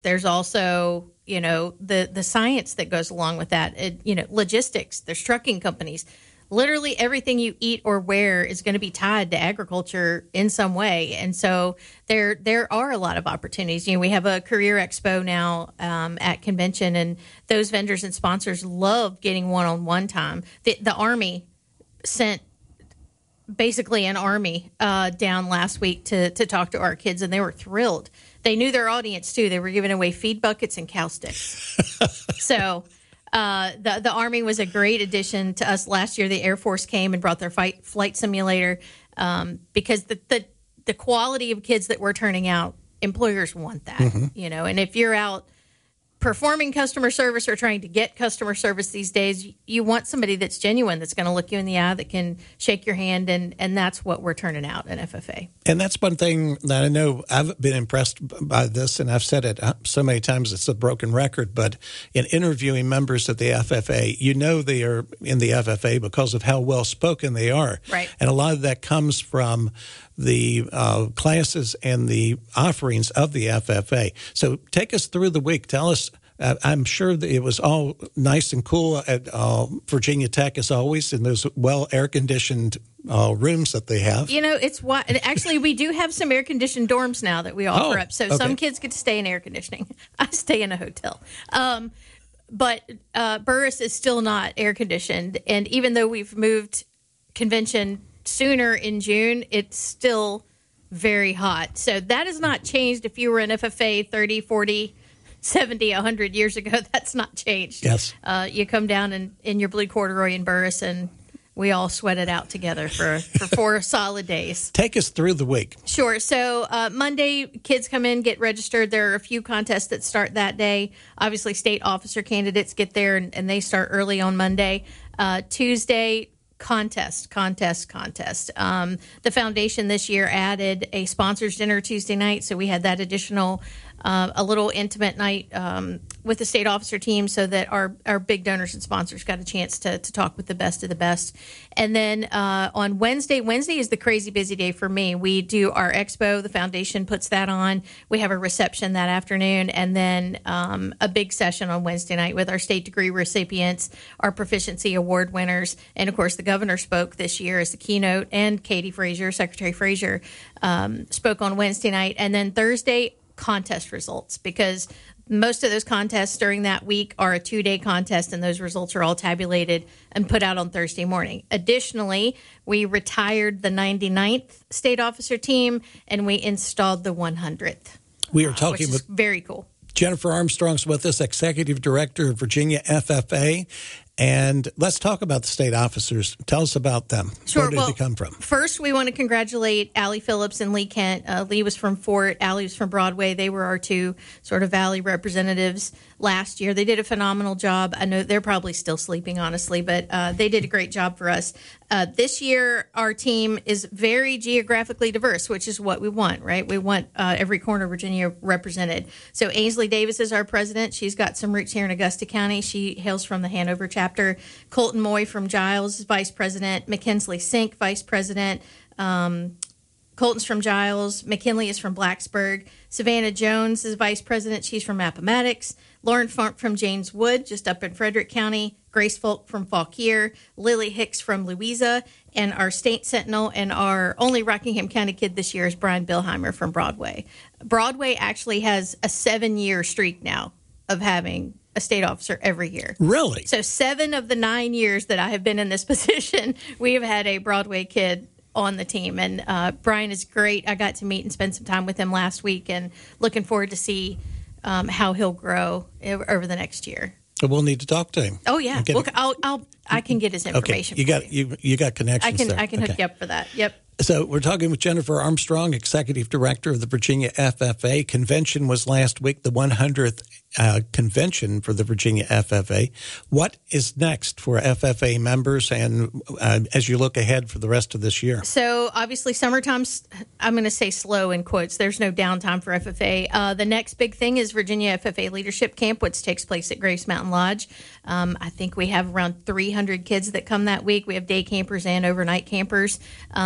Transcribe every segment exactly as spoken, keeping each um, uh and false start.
There's also, you know, the, the science that goes along with that. It, you know, logistics. There's trucking companies. Literally everything you eat or wear is going to be tied to agriculture in some way. And so there there are a lot of opportunities. You know, we have a career expo now um, at convention, and those vendors and sponsors love getting one-on-one time. The, the Army sent basically an army uh, down last week to, to talk to our kids, and they were thrilled. They knew their audience, too. They were giving away feed buckets and cow sticks. so... Uh, the the Army was a great addition to us last year. The Air Force came and brought their fight, flight simulator um, because the, the the quality of kids that we're turning out, employers want that, mm-hmm. you know. And if you're out performing customer service or trying to get customer service these days, you want somebody that's genuine, that's going to look you in the eye, that can shake your hand, and, and that's what we're turning out in F F A. And that's one thing that I know I've been impressed by this, and I've said it so many times it's a broken record, but in interviewing members of the F F A, you know they are in the F F A because of how well-spoken they are. Right. And a lot of that comes from the uh, classes and the offerings of the F F A. So take us through the week. Tell us, uh, I'm sure that it was all nice and cool at uh, Virginia Tech as always, in those well air-conditioned uh, rooms that they have. You know, it's why, actually, we do have some air-conditioned dorms now that we offer oh, up. So okay. some kids get to stay in air conditioning. I stay in a hotel. Um, but uh, Burris is still not air-conditioned. And even though we've moved convention sooner in June, it's still very hot. So that has not changed. If you were in F F A thirty, forty, seventy, one hundred years ago, that's not changed. Yes. Uh, you come down in, in your blue corduroy in Burris, and we all sweat it out together for, for four solid days. Take us through the week. Sure. So uh, Monday, kids come in, get registered. There are a few contests that start that day. Obviously, state officer candidates get there, and, and they start early on Monday. Uh, Tuesday, Contest, contest, contest. Um, the foundation this year added a sponsors dinner Tuesday night, so we had that additional, uh, a little intimate night um, with the state officer team, so that our, our big donors and sponsors got a chance to to talk with the best of the best. And then uh, on Wednesday, Wednesday is the crazy busy day for me. We do our expo. The foundation puts that on. We have a reception that afternoon, and then um, a big session on Wednesday night with our state degree recipients, our proficiency award winners, and of course the governor spoke this year as the keynote, and Katie Frazier, Secretary Frazier, um, spoke on Wednesday night. And then Thursday, contest results, because most of those contests during that week are a two-day contest, and those results are all tabulated and put out on Thursday morning. Additionally, we retired the ninety-ninth state officer team, and we installed the one hundredth. We are talking which is with very cool. Jennifer Armstrong's with us, Executive Director of Virginia F F A. And let's talk about the state officers. Tell us about them. Sure. Where did well, they come from? First, we want to congratulate Allie Phillips and Lee Kent. Uh, Lee was from Fort, Allie was from Broadway. They were our two sort of Valley representatives last year. They did a phenomenal job. I know they're probably still sleeping, honestly, but uh, they did a great job for us. Uh, this year, our team is very geographically diverse, which is what we want, right? We want uh, every corner of Virginia represented. So Ainsley Davis is our president. She's got some roots here in Augusta County. She hails from the Hanover chapter. Colton Moy from Giles is vice president. McKinsley Sink, vice president. Um, Colton's from Giles. McKinley is from Blacksburg. Savannah Jones is vice president. She's from Appomattox. Lauren Funk from James Wood, just up in Frederick County. Grace Folk from Fauquier. Lily Hicks from Louisa. And our state sentinel and our only Rockingham County kid this year is Brian Billheimer from Broadway. Broadway actually has a seven-year streak now of having a state officer every year. Really? So seven of the nine years that I have been in this position, we have had a Broadway kid on the team. And uh, Brian is great. I got to meet and spend some time with him last week, and looking forward to see um, how he'll grow over the next year. So we'll need to talk to him. Oh yeah, well, I'll, I'll I can get his information. Okay, you got you. you got connections. I can there. I can okay. hook you up for that. Yep. So we're talking with Jennifer Armstrong, Executive Director of the Virginia F F A. Convention was last week, the one hundredth uh, convention for the Virginia F F A. What is next for F F A members, and uh, as you look ahead for the rest of this year? So obviously summertime's, I'm going to say slow in quotes. There's no downtime for F F A. Uh, the next big thing is Virginia F F A Leadership Camp, which takes place at Grace Mountain Lodge. Um, I think we have around three hundred kids that come that week. We have day campers and overnight campers. Um, our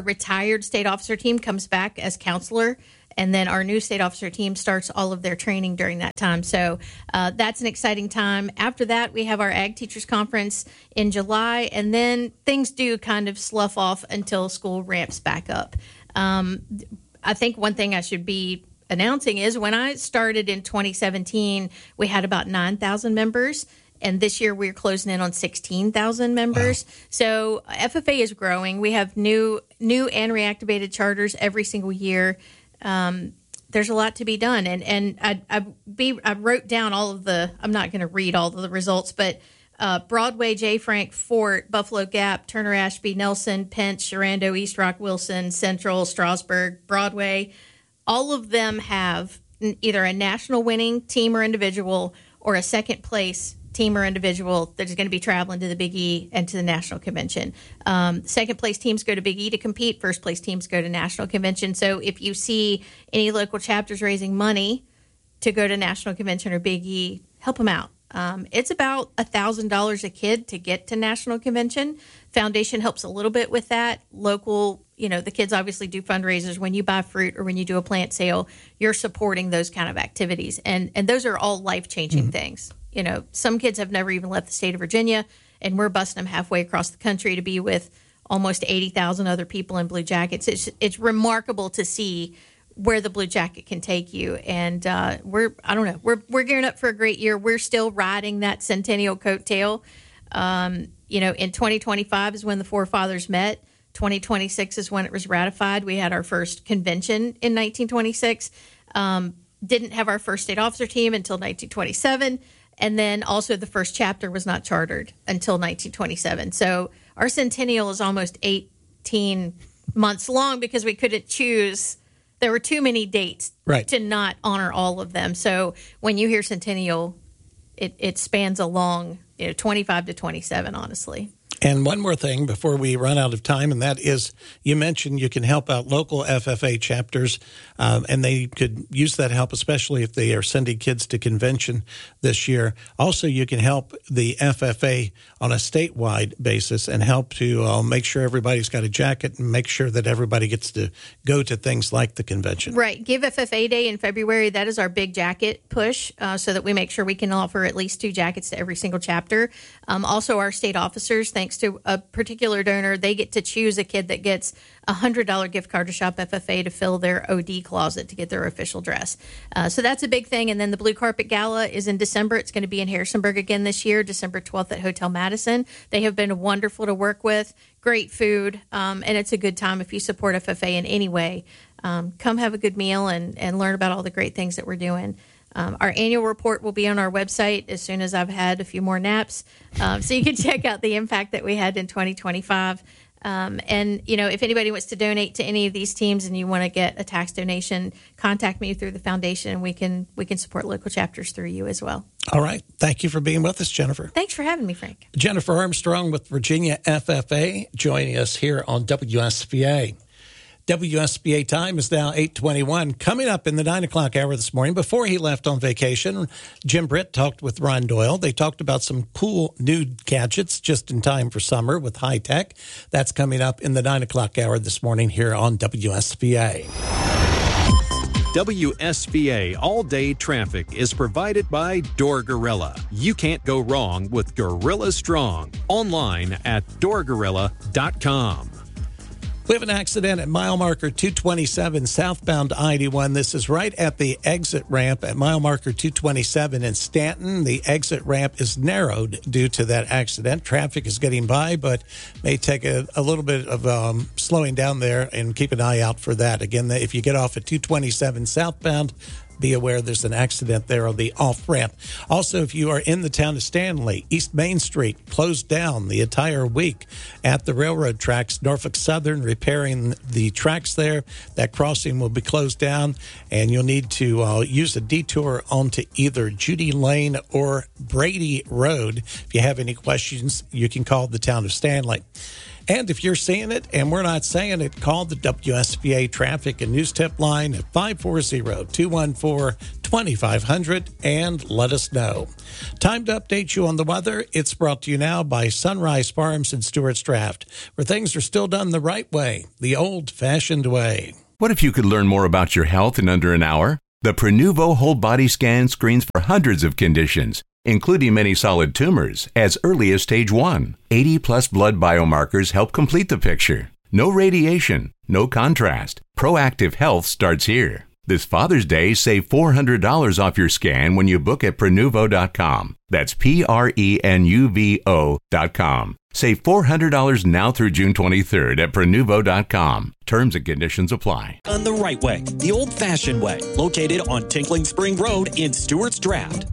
retired state officer team comes back as counselor, and then our new state officer team starts all of their training during that time. So uh, that's an exciting time. After that, we have our Ag Teachers Conference in July, and then things do kind of slough off until school ramps back up. Um, I think one thing I should be announcing is when I started in twenty seventeen, we had about nine thousand members. And this year we're closing in on sixteen thousand members. Wow. So F F A is growing. We have new new and reactivated charters every single year. Um, there's a lot to be done. And and I, I, be, I wrote down all of the, I'm not going to read all of the results, but uh, Broadway, J. Frank, Fort, Buffalo Gap, Turner Ashby, Nelson, Pinch, Sharando, East Rock, Wilson, Central, Strasburg, Broadway, all of them have either a national winning team or individual or a second place team or individual that is going to be traveling to the Big E and to the National Convention. Um, second place teams go to Big E to compete. First place teams go to National Convention. So if you see any local chapters raising money to go to National Convention or Big E, help them out. Um, it's about one thousand dollars a kid to get to National Convention. Foundation helps a little bit with that. Local, you know, the kids obviously do fundraisers. When you buy fruit or when you do a plant sale, you're supporting those kind of activities. And, and those are all life-changing mm-hmm. things. You know, some kids have never even left the state of Virginia, and we're busting them halfway across the country to be with almost eighty thousand other people in Blue Jackets. It's it's remarkable to see where the Blue Jacket can take you. And uh, we're, I don't know, we're we're gearing up for a great year. We're still riding that centennial coattail. Um, you know, in twenty twenty-five is when the forefathers met. twenty twenty-six is when it was ratified. We had our first convention in nineteen twenty-six. Um, didn't have our first state officer team until nineteen twenty-seven. And then also the first chapter was not chartered until nineteen twenty-seven. So our centennial is almost eighteen months long because we couldn't choose. There were too many dates right. to not honor all of them. So when you hear centennial, it, it spans a long, you know, twenty-five to twenty-seven, honestly. And one more thing before we run out of time, and that is you mentioned you can help out local F F A chapters, um, and they could use that help, especially if they are sending kids to convention this year. Also, you can help the F F A on a statewide basis and help to uh, make sure everybody's got a jacket and make sure that everybody gets to go to things like the convention. Right. Give F F A Day in February. That is our big jacket push uh, so that we make sure we can offer at least two jackets to every single chapter. Um, also, our state officers, thanks to a particular donor, they get to choose a kid that gets a one hundred dollars gift card to Shop F F A to fill their O D closet to get their official dress. Uh, so that's a big thing. And then the Blue Carpet Gala is in December. It's going to be in Harrisonburg again this year, December twelfth at Hotel Madison. They have been wonderful to work with, great food, um, and it's a good time if you support F F A in any way. Um, come have a good meal and, and learn about all the great things that we're doing. Um, our annual report will be on our website as soon as I've had a few more naps. Um, so you can check out the impact that we had in twenty twenty-five. Um, and, you know, if anybody wants to donate to any of these teams and you want to get a tax donation, contact me through the foundation and we can we can support local chapters through you as well. All right. Thank you for being with us, Jennifer. Thanks for having me, Frank. Jennifer Armstrong with Virginia F F A joining us here on W S B A. W S B A time is now eight twenty-one. Coming up in the nine o'clock hour this morning, before he left on vacation, Jim Britt talked with Ron Doyle. They talked about some cool new gadgets just in time for summer with high tech. That's coming up in the nine o'clock hour this morning here on W S B A. W S B A All-Day Traffic is provided by Door Gorilla. You can't go wrong with Gorilla Strong. Online at door gorilla dot com. We have an accident at mile marker two twenty-seven southbound I eighty-one. This is right at the exit ramp at mile marker two twenty-seven in Stanton. The exit ramp is narrowed due to that accident. Traffic is getting by, but may take a, a little bit of um, slowing down there, and keep an eye out for that. Again, if you get off at two twenty-seven southbound, be aware there's an accident there on the off-ramp. Also, if you are in the town of Stanley, East Main Street closed down the entire week at the railroad tracks. Norfolk Southern repairing the tracks there. That crossing will be closed down, and you'll need to uh, use a detour onto either Judy Lane or Brady Road. If you have any questions, you can call the town of Stanley. And if you're seeing it and we're not saying it, call the W S B A Traffic and News Tip line at five four zero, two one four, two twenty-five hundred and let us know. Time to update you on the weather. It's brought to you now by Sunrise Farms in Stewart's Draft, where things are still done the right way, the old-fashioned way. What if you could learn more about your health in under an hour? The Prenuvo Whole Body Scan screens for hundreds of conditions, including many solid tumors, as early as stage one. eighty plus blood biomarkers help complete the picture. No radiation, no contrast. Proactive health starts here. This Father's Day, save four hundred dollars off your scan when you book at Prenuvo dot com. That's P R E N U V O dot com. Save four hundred dollars now through June twenty-third at Prenuvo dot com. Terms and conditions apply. On the right way, the old-fashioned way, located on Tinkling Spring Road in Stewart's Draft.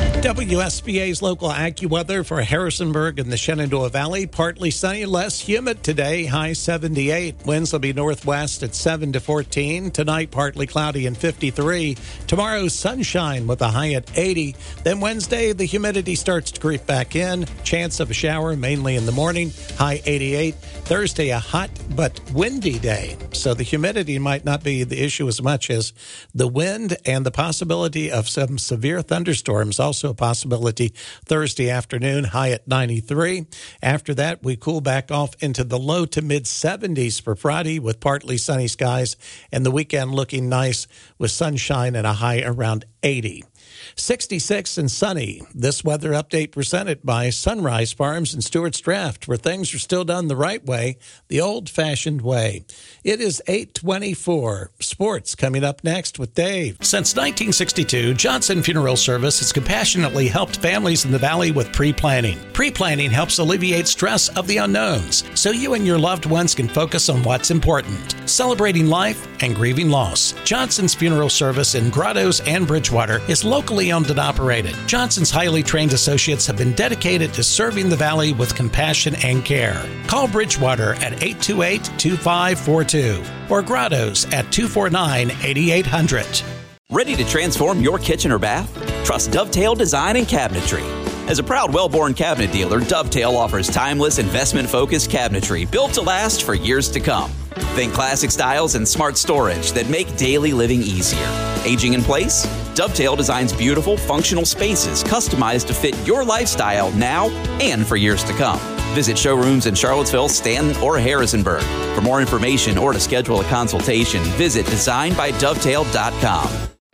W S B A's local AccuWeather for Harrisonburg and the Shenandoah Valley. Partly sunny, less humid today, high seventy-eight. Winds will be northwest at seven to fourteen. Tonight, partly cloudy and fifty-three. Tomorrow, sunshine with a high at eighty. Then Wednesday, the humidity starts to creep back in. Chance of a shower mainly in the morning, high eighty-eight. Thursday, a hot but windy day. So the humidity might not be the issue as much as the wind and the possibility of some severe thunderstorms. Also a possibility Thursday afternoon, high at ninety-three. After that, we cool back off into the low to mid seventies for Friday with partly sunny skies, and the weekend looking nice with sunshine and a high around eighty. sixty-six and sunny. This weather update presented by Sunrise Farms and Stewart's Draft, where things are still done the right way, the old-fashioned way. It is eight twenty-four. Sports coming up next with Dave. Since nineteen sixty-two, Johnson Funeral Service has compassionately helped families in the Valley with pre-planning. Pre-planning helps alleviate stress of the unknowns, so you and your loved ones can focus on what's important, celebrating life and grieving loss. Johnson's Funeral Service in Grottoes and Bridgewater is locally owned and operated. Johnson's highly trained associates have been dedicated to serving the Valley with compassion and care. Call Bridgewater at eight two eight, two five four two or Grottoes at two four nine, eight eight hundred. Ready to transform your kitchen or bath? Trust Dovetail Design and Cabinetry. As a proud Wellborn cabinet dealer, Dovetail offers timeless, investment-focused cabinetry built to last for years to come. Think classic styles and smart storage that make daily living easier. Aging in place? Dovetail designs beautiful, functional spaces customized to fit your lifestyle now and for years to come. Visit showrooms in Charlottesville, Stanton, or Harrisonburg. For more information or to schedule a consultation, visit design by dovetail dot com.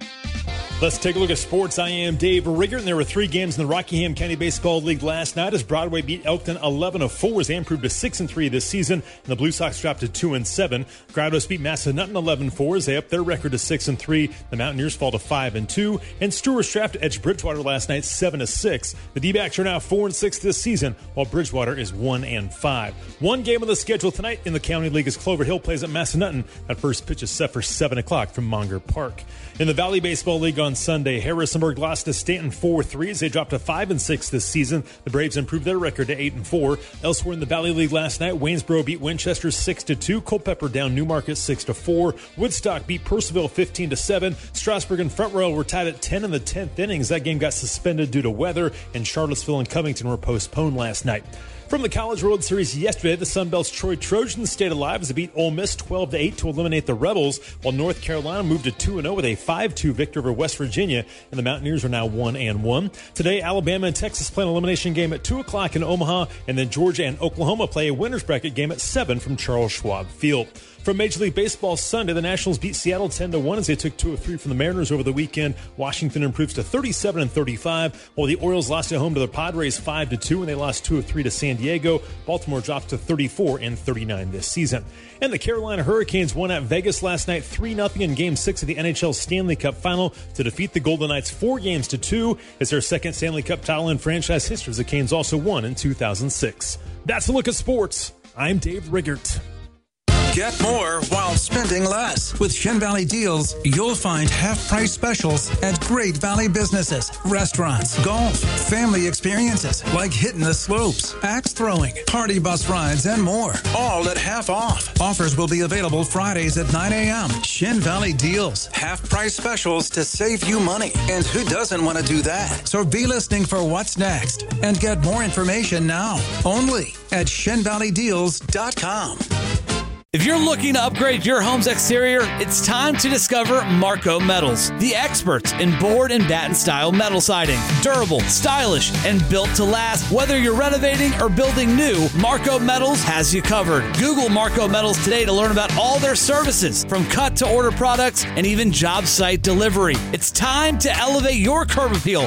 Let's take a look at sports. I am Dave Riggert, and there were three games in the Rockingham County Baseball League last night as Broadway beat Elkton eleven to four as they improved to six and three this season, and the Blue Sox dropped to two and seven. Grottoes beat Massanutten eleven four as they upped their record to six and three. The Mountaineers fall to five and two, and Stewart's Draft edged Bridgewater last night seven to six. The D-backs are now four and six this season, while Bridgewater is one and five. One game on the schedule tonight in the County League as Clover Hill plays at Massanutten. That first pitch is set for seven o'clock from Monger Park. In the Valley Baseball League on Sunday, Harrisonburg lost to Stanton four three as they dropped to five and six this season. The Braves improved their record to eight and four. Elsewhere in the Valley League last night, Waynesboro beat Winchester six to two. Culpeper down Newmarket six to four. Woodstock beat Purcellville fifteen to seven. Strasburg and Front Royal were tied at ten in the tenth innings. That game got suspended due to weather, and Charlottesville and Covington were postponed last night. From the College World Series yesterday, the Sun Belt's Troy Trojans stayed alive as they beat Ole Miss twelve to eight to eliminate the Rebels, while North Carolina moved to two and oh with a five two victory over West Virginia, and the Mountaineers are now one and one. Today, Alabama and Texas play an elimination game at two o'clock in Omaha, and then Georgia and Oklahoma play a winner's bracket game at seven from Charles Schwab Field. From Major League Baseball Sunday, the Nationals beat Seattle ten to one as they took two of three from the Mariners over the weekend. Washington improves to thirty-seven and thirty-five, while the Orioles lost at home to the Padres five to two, and they lost two of three to San Diego. Baltimore drops to thirty-four and thirty-nine this season. And the Carolina Hurricanes won at Vegas last night three nothing in Game six of the N H L Stanley Cup Final to defeat the Golden Knights four games to two. It's their second Stanley Cup title in franchise history, as the Canes also won in two thousand six. That's a look at sports. I'm Dave Riggert. Get more while spending less. With Shin Valley Deals, you'll find half-price specials at great Valley businesses, restaurants, golf, family experiences like hitting the slopes, axe throwing, party bus rides, and more. All at half off. Offers will be available Fridays at nine a.m. Shin Valley Deals, half-price specials to save you money. And who doesn't want to do that? So be listening for what's next and get more information now. Only at shin valley deals dot com. If you're looking to upgrade your home's exterior, it's time to discover Marco Metals, the experts in board and batten style metal siding. Durable, stylish, and built to last. Whether you're renovating or building new, Marco Metals has you covered. Google Marco Metals today to learn about all their services, from cut to order products and even job site delivery. It's time to elevate your curb appeal